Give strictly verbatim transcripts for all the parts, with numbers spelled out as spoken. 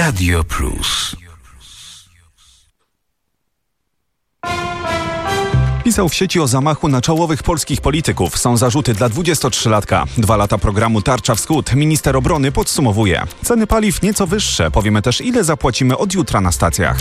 Radio Plus. Pisał w sieci o zamachu na czołowych polskich polityków. Są zarzuty dla dwudziestotrzylatka. Dwa lata programu Tarcza Wschód. Minister obrony podsumowuje. Ceny paliw nieco wyższe. Powiemy też, ile zapłacimy od jutra na stacjach.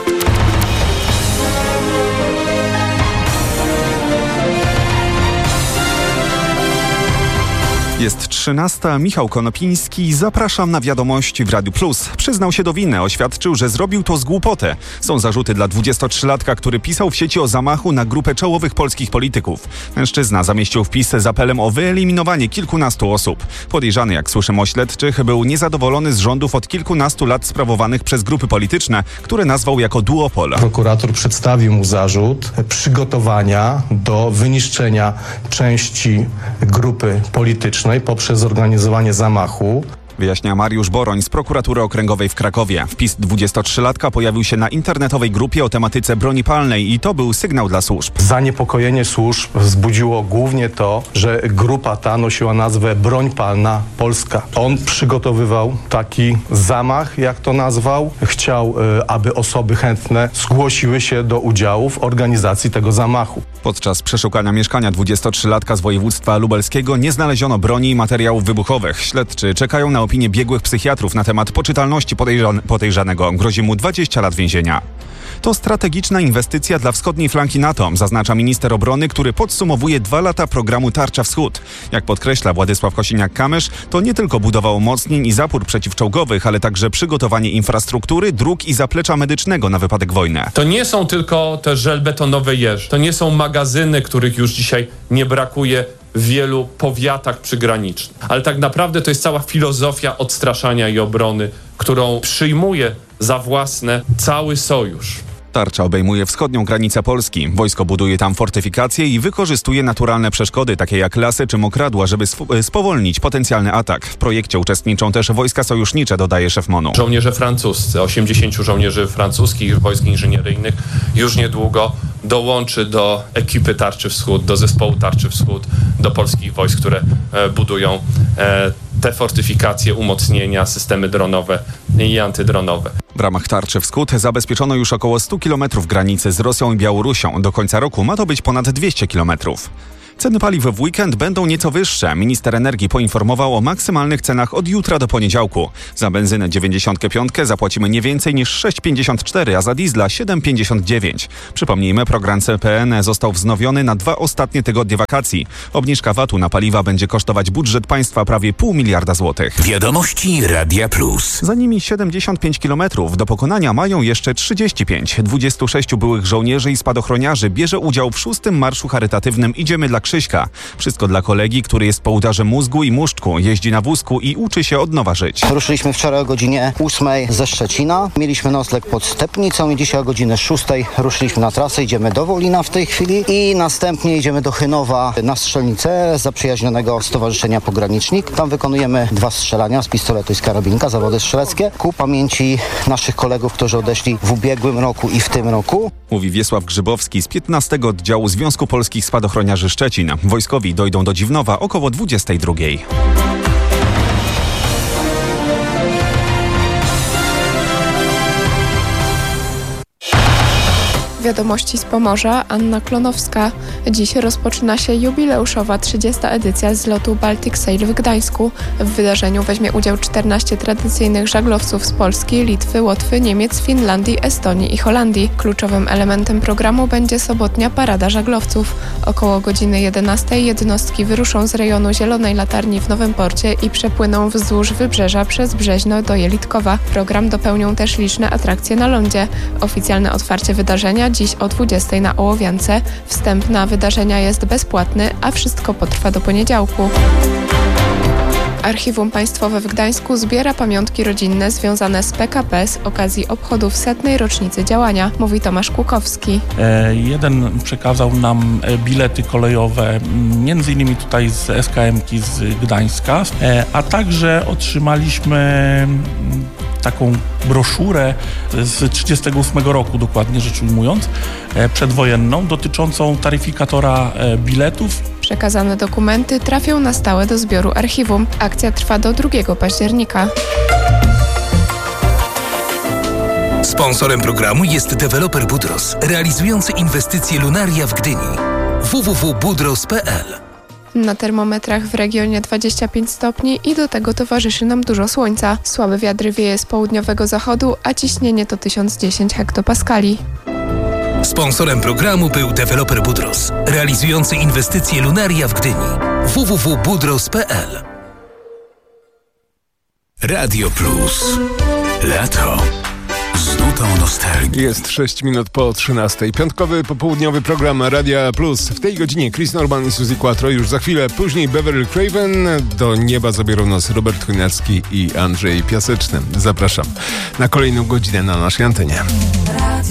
Jest trzynasta. Michał Konopiński. Zapraszam na wiadomości w Radiu Plus. Przyznał się do winy. Oświadczył, że zrobił to z głupoty. Są zarzuty dla dwudziestotrzylatka, który pisał w sieci o zamachu na grupę czołowych polskich polityków. Mężczyzna zamieścił wpis z apelem o wyeliminowanie kilkunastu osób. Podejrzany, jak słyszymy o śledczych, był niezadowolony z rządów od kilkunastu lat sprawowanych przez grupy polityczne, które nazwał jako duopol. Prokurator przedstawił mu zarzut przygotowania do wyniszczenia części grupy politycznej poprzez zorganizowanie zamachu. Wyjaśnia Mariusz Boroń z Prokuratury Okręgowej w Krakowie. Wpis dwudziestotrzylatka pojawił się na internetowej grupie o tematyce broni palnej i to był sygnał dla służb. Zaniepokojenie służb wzbudziło głównie to, że grupa ta nosiła nazwę Broń Palna Polska. On przygotowywał taki zamach, jak to nazwał. Chciał, aby osoby chętne zgłosiły się do udziału w organizacji tego zamachu. Podczas przeszukania mieszkania dwudziestotrzylatka z województwa lubelskiego nie znaleziono broni i materiałów wybuchowych. Śledczy czekają na opinię biegłych psychiatrów na temat poczytalności podejrzan- podejrzanego. Grozi mu dwadzieścia lat więzienia. To strategiczna inwestycja dla wschodniej flanki NATO, zaznacza minister obrony, który podsumowuje dwa lata programu Tarcza Wschód. Jak podkreśla Władysław Kosiniak-Kamysz, to nie tylko budowa umocnień i zapór przeciwczołgowych, ale także przygotowanie infrastruktury, dróg i zaplecza medycznego na wypadek wojny. To nie są tylko te żelbetonowe jeże, to nie są magazyny, których już dzisiaj nie brakuje w wielu powiatach przygranicznych. Ale tak naprawdę to jest cała filozofia odstraszania i obrony, którą przyjmuje za własne cały sojusz. Tarcza obejmuje wschodnią granicę Polski. Wojsko buduje tam fortyfikacje i wykorzystuje naturalne przeszkody, takie jak lasy czy mokradła, żeby sw- spowolnić potencjalny atak. W projekcie uczestniczą też wojska sojusznicze, dodaje szef MONU. Żołnierze francuscy, osiemdziesięciu żołnierzy francuskich wojsk inżynieryjnych już niedługo dołączy do ekipy Tarczy Wschód, do zespołu Tarczy Wschód, do polskich wojsk, które e, budują e, te fortyfikacje, umocnienia, systemy dronowe i antydronowe. W ramach Tarczy Wschód zabezpieczono już około stu kilometrów granicy z Rosją i Białorusią. Do końca roku ma to być ponad dwieście kilometrów. Ceny paliw w weekend będą nieco wyższe. Minister energii poinformował o maksymalnych cenach od jutra do poniedziałku. Za benzynę dziewięćdziesiąt pięć zapłacimy nie więcej niż sześć pięćdziesiąt cztery, a za diesla siedem pięćdziesiąt dziewięć. Przypomnijmy, program C P N został wznowiony na dwa ostatnie tygodnie wakacji. Obniżka V A T-u na paliwa będzie kosztować budżet państwa prawie pół miliarda złotych. Wiadomości Radia Plus. Za nimi siedemdziesiąt pięć kilometrów. Do pokonania mają jeszcze trzydzieści pięć. dwudziestu sześciu byłych żołnierzy i spadochroniarzy bierze udział w szóstym marszu charytatywnym Idziemy dla Krzyśka. Wszystko dla kolegi, który jest po udarze mózgu i muszczku, jeździ na wózku i uczy się od nowa żyć. Ruszyliśmy wczoraj o godzinie ósmej ze Szczecina. Mieliśmy nocleg pod Stepnicą i dzisiaj o godzinie szóstej ruszyliśmy na trasę. Idziemy do Wolina w tej chwili i następnie idziemy do Chynowa na strzelnicę zaprzyjaźnionego Stowarzyszenia Pogranicznik. Tam wykonujemy dwa strzelania z pistoletu i z karabinka, zawody strzeleckie, ku pamięci naszych kolegów, którzy odeszli w ubiegłym roku i w tym roku. Mówi Wiesław Grzybowski z piętnastego oddziału Związku Polskich Spadochroniarzy Szczecin. Wojskowi dojdą do Dziwnowa około dwudziestej drugiej. Wiadomości z Pomorza, Anna Klonowska. Dziś rozpoczyna się jubileuszowa trzydziesta edycja zlotu Baltic Sail w Gdańsku. W wydarzeniu weźmie udział czternaście tradycyjnych żaglowców z Polski, Litwy, Łotwy, Niemiec, Finlandii, Estonii i Holandii. Kluczowym elementem programu będzie sobotnia parada żaglowców. Około godziny jedenastej jednostki wyruszą z rejonu Zielonej Latarni w Nowym Porcie i przepłyną wzdłuż wybrzeża przez Brzeźno do Jelitkowa. Program dopełnią też liczne atrakcje na lądzie. Oficjalne otwarcie wydarzenia dziś o dwudziestej na Ołowiance. Wstęp na wydarzenia jest bezpłatny, a wszystko potrwa do poniedziałku. Archiwum Państwowe w Gdańsku zbiera pamiątki rodzinne związane z P K P z okazji obchodów setnej rocznicy działania, mówi Tomasz Kłukowski. E, jeden przekazał nam bilety kolejowe, między innymi tutaj z S K M-ki z Gdańska, e, a także otrzymaliśmy taką broszurę z trzydziestego ósmego roku, dokładnie rzecz ujmując, e, przedwojenną, dotyczącą taryfikatora e, biletów. Przekazane dokumenty trafią na stałe do zbioru archiwum. Akcja trwa do drugiego października. Sponsorem programu jest deweloper Budros, realizujący inwestycje Lunaria w Gdyni. w w w kropka budros kropka p l. Na termometrach w regionie dwadzieścia pięć stopni i do tego towarzyszy nam dużo słońca. Słaby wiatr wieje z południowego zachodu, a ciśnienie to tysiąc dziesięć hektopaskali. Sponsorem programu był deweloper Budros, realizujący inwestycje Lunaria w Gdyni. w w w kropka budros kropka p l. Radio Plus. Lato. Z nutą nostalgii. Jest sześć minut po trzynastej. Piątkowy, popołudniowy program Radia Plus. W tej godzinie Chris Norman i Suzy Quattro. Już za chwilę później Beverly Craven. Do nieba zabiorą nas Robert Chojnacki i Andrzej Piaseczny. Zapraszam na kolejną godzinę na naszej antenie.